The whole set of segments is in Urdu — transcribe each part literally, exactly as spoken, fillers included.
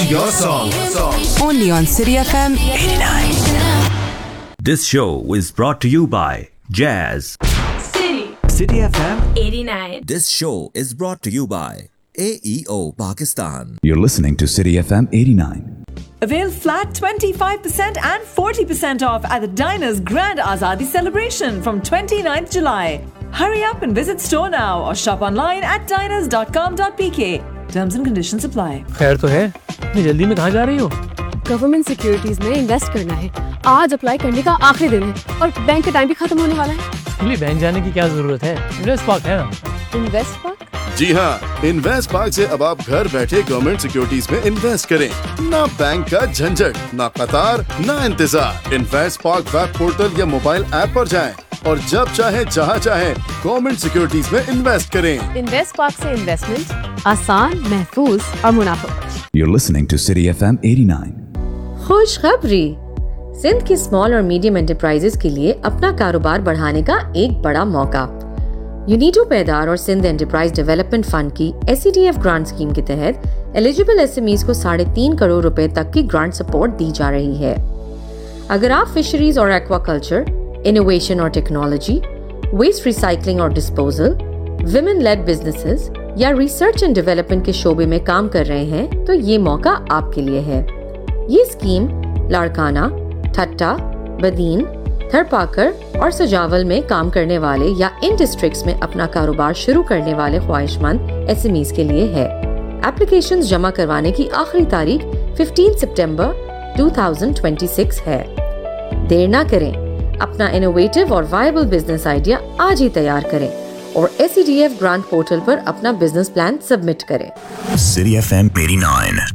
your song. Only on City F M eighty-nine. This show is brought to you by Jazz. City. City F M eighty-nine. This show is brought to you by A E O Pakistan. You're listening to City F M eighty-nine. Avail flat twenty-five percent and forty percent off at the Diners Grand Azadi celebration from twenty-ninth July. Hurry up and visit store now or shop online at diners dot com dot p k. Terms and conditions apply. خیر تو ہے اتنی جلدی میں کہاں جا رہی ہو؟ گورنمنٹ سیکیورٹیز میں انویسٹ کرنا ہے. آج اپلائی کرنے کا آخری دن ہے اور بینک کا ٹائم بھی ختم ہونے والا ہے. بینک جانے کی کیا ضرورت ہے؟ انویسٹ پاک ہے نا. انویسٹ پاک؟ جی ہاں، انویسٹ پاک سے اب آپ گھر بیٹھے گورنمنٹ سیکیورٹیز میں انویسٹ کریں. نہ بینک کا جھنجھٹ، نہ قطار، نہ انتظار. انویسٹ پاک ویب پورٹل یا موبائل ایپ پر جائیں اور جب چاہیں جہاں چاہیں گورنمنٹ سیکیورٹیز میں انویسٹ کریں. انویسٹ پاک سے انویسٹمنٹ آسان، محفوظ اور منافع بخش. You're listening to City F M eighty-nine. خوشخبری، سندھ کی اسمال اور میڈیم انٹرپرائزز کے لیے اپنا کاروبار بڑھانے کا ایک بڑا موقع. یونیٹو پیدار اور سندھ انٹرپرائز ڈیولپمنٹ فنڈ کی S C D F grant scheme کے تحت ایلیجیبل ایس ایم ایز کو ساڑھے تین کروڑ روپے تک کی گرانٹ سپورٹ دی جا رہی ہے. اگر آپ فشریز اور ایکوا کلچر، انوویشن اور ٹیکنالوجی، ویسٹ ریسائکلنگ اور ڈسپوزل، ویمن لیڈ بزنسز یا ریسرچ اینڈ ڈیولپمنٹ کے شعبے میں کام کر رہے ہیں تو یہ موقع آپ کے لیے ہے. یہ اسکیم لاڑکانہ، ٹھٹا، بدین، تھرپاکر اور سجاول میں کام کرنے والے یا ان ڈسٹرکٹس میں اپنا کاروبار شروع کرنے والے خواہش مند ایس ایم ایز کے لیے ہے. اپلیکیشنز جمع کروانے کی آخری تاریخ پندرہ ستمبر دو ہزار چھبیس ہے. دیر نہ کریں، اپنا انوویٹو اور وائبل بزنس آئیڈیا آج ہی تیار کریں اور S C D F grant portal پر اپنا بزنس پلان سبمٹ کریں. City F M eighty-nine.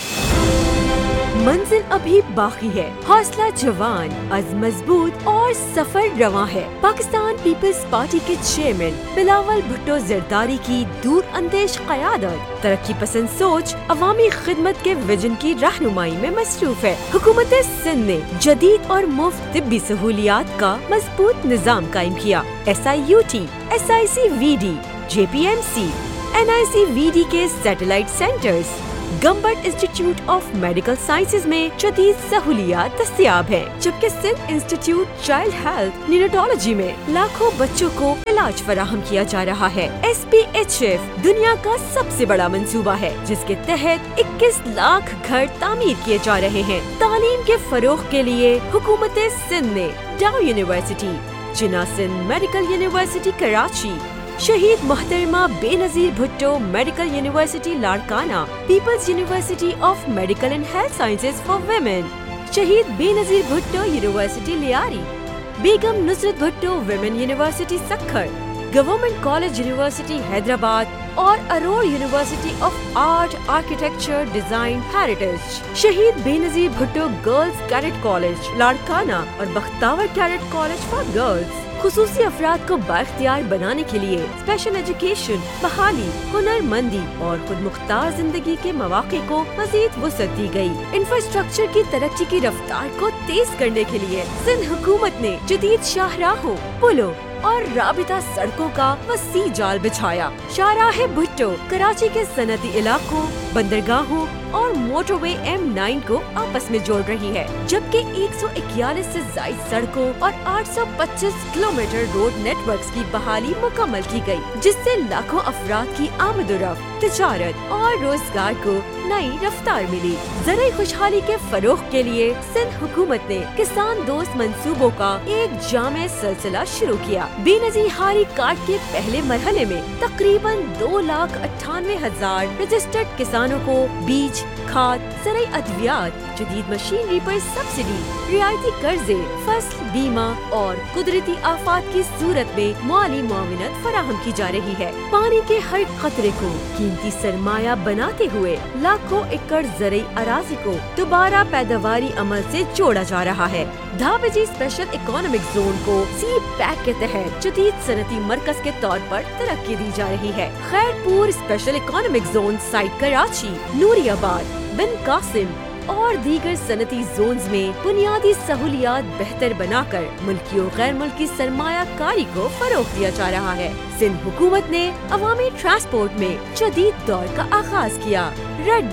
منزل ابھی باقی ہے، حوصلہ جوان، عزم مضبوط اور سفر رواں ہے. پاکستان پیپلز پارٹی کے چیئرمین بلاول بھٹو زرداری کی دور اندیش قیادت، ترقی پسند سوچ، عوامی خدمت کے ویژن کی رہنمائی میں مصروف ہے. حکومت سندھ نے جدید اور مفت طبی سہولیات کا مضبوط نظام قائم کیا. S I U T, S I C we D, J P M C, N I C we D کے satellite centres, Gambat institute of medical sciences میں جدید سہولیات دستیاب ہیں، جبکہ سندھ انسٹیٹیوٹ چائلڈ ہیلتھ نیوناٹولوجی میں لاکھوں بچوں کو علاج فراہم کیا جا رہا ہے. ایس پی ایچ ایف دنیا کا سب سے بڑا منصوبہ ہے جس کے تحت اکیس لاکھ گھر تعمیر کیے جا رہے ہیں. تعلیم کے فروغ کے لیے حکومت سندھ نے ڈاؤ یونیورسٹی، جنا سندھ میڈیکل یونیورسٹی کراچی، شہید محترمہ بے نظیر Bhutto medical university Larkana, Peoples university of medical and health sciences for women, شہید بے نظیر بھٹو یونیورسٹی لیاری، بیگم نصرت Bhutto women university Sukkur, government college university Hyderabad اور Iruvar university of art, architecture, design, heritage, شہید بے نظیر Bhutto girls cadet college Larkana اور بختاور کیڈٹ کالج فار گرلز. خصوصی افراد کو بااختیار بنانے کے لیے اسپیشل ایجوکیشن، بحالی، ہنر مندی اور خود مختار زندگی کے مواقع کو مزید وسعت دی گئی. انفراسٹرکچر کی ترقی کی رفتار کو تیز کرنے کے لیے سندھ حکومت نے جدید شاہراہوں، پلوں اور رابطہ سڑکوں کا وسیع جال بچھایا. شاہراہ بھٹو کراچی کے صنعتی علاقوں، بندرگاہوں اور موٹر وے ایم نائن کو آپس میں جوڑ رہی ہے، جبکہ ایک سو اکیالیس سے زائد سڑکوں اور آٹھ سو پچیس کلومیٹر روڈ نیٹ ورکس کی بحالی مکمل کی گئی، جس سے لاکھوں افراد کی آمد و رفت، تجارت اور روزگار کو نئی رفتار ملی. زرعی خوشحالی کے فروغ کے لیے سندھ حکومت نے کسان دوست منصوبوں کا ایک جامع سلسلہ شروع کیا. بے نظیر ہاری کارڈ کے پہلے مرحلے میں تقریباً دو لاکھ اٹھانوے ہزار رجسٹرڈ کسانوں کو بیج، کھاد، زرعی ادویات، جدید مشینری پر سبسڈی، رعایتی قرضے، فصل بیمہ اور قدرتی آفات کی صورت میں مالی معاونت فراہم کی جا رہی ہے. پانی کے ہر قطرے کو قیمتی سرمایہ بناتے ہوئے لاکھوں ایکڑ زرعی اراضی کو دوبارہ پیداواری عمل سے جوڑا جا رہا ہے. دھابجی اسپیشل اکنامک زون کو سی پیک کے تحت جدید صنعتی مرکز کے طور پر ترقی دی جا رہی ہے. Khairpur special economic zone site Karachi, نوری آباد، بن قاسم اور دیگر صنعتی زونز میں بنیادی سہولیات بہتر بنا کر ملکی و غیر ملکی سرمایہ کاری کو فروغ دیا جا رہا ہے. سندھ حکومت نے عوامی ٹرانسپورٹ میں جدید دور کا آغاز کیا. ریڈ بس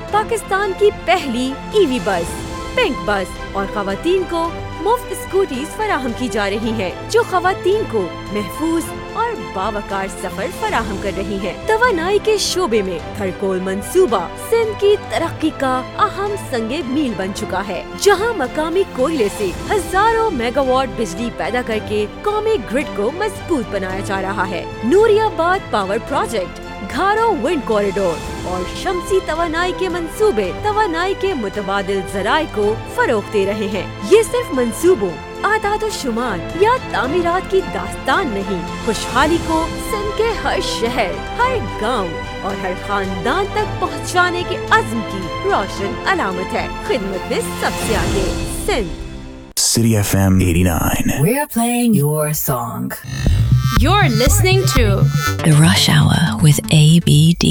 पाकिस्तान की पहली ईवी बस, पिंक बस और खवातीन को मुफ्त स्कूटीज फराहम की जा रही हैं, जो खवातीन को महफूज और बावकार सफर फराहम कर रही हैं। तवानाई के शोबे में थरकोल मंसूबा सिंध की तरक्की का अहम संगे मील बन चुका है, जहां मकामी कोयले से हजारों मेगावाट बिजली पैदा करके कौमी ग्रिड को मजबूत बनाया जा रहा है। नूरियाबाद पावर प्रोजेक्ट, घारो विंड कॉरिडोर और शमसी तवानाई के मंसूबे तवानाई के मुतबादिल जराए को फरोग दे रहे हैं। ये सिर्फ मंसूबों, आदाद शुमार या तामीरात की दास्तान नहीं, खुशहाली को सिंध के हर शहर, हर गांव और हर खानदान तक पहुंचाने के अज़्म की रोशन अलामत है। खिदमत में सबसे आगे Sindh. City F M eighty-nine. We're playing your song. You're listening to The Rush Hour with A B D.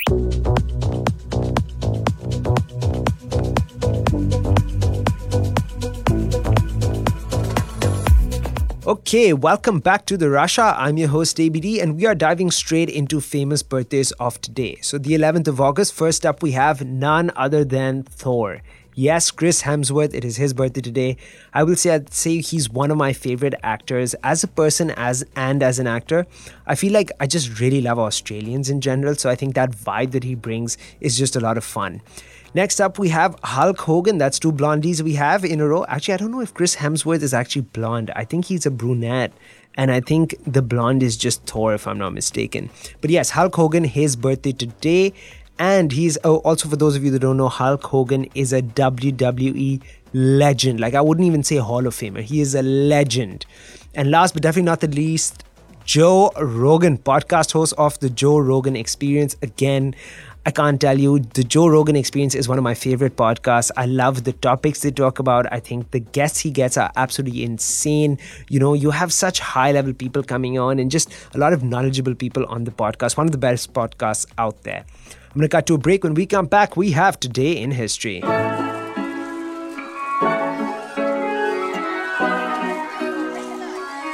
Okay, welcome back to the Rush Hour. I'm your host A B D and we are diving straight into famous birthdays of today. So the eleventh of August, first up we have none other than Thor. Yes, Chris Hemsworth, it is his birthday today. I will say I'd say he's one of my favorite actors as a person as and as an actor. I feel like I just really love Australians in general, so I think that vibe that he brings is just a lot of fun. Next up, we have Hulk Hogan. That's two blondies we have in a row. Actually, I don't know if Chris Hemsworth is actually blonde. I think he's a brunette. And I think the blonde is just Thor, if I'm not mistaken. But yes, Hulk Hogan, his birthday today. And he's, oh, also for those of you that don't know, Hulk Hogan is a W W E legend. Like, I wouldn't even say Hall of Famer. He is a legend. And last but definitely not the least, Joe Rogan, podcast host of the Joe Rogan Experience. Again, I can't tell you, the Joe Rogan Experience is one of my favorite podcasts. I love the topics they talk about. I think the guests he gets are absolutely insane. You know, you have such high-level people coming on and just a lot of knowledgeable people on the podcast. One of the best podcasts out there. I'm going to cut to a break. When we come back, we have Today in History.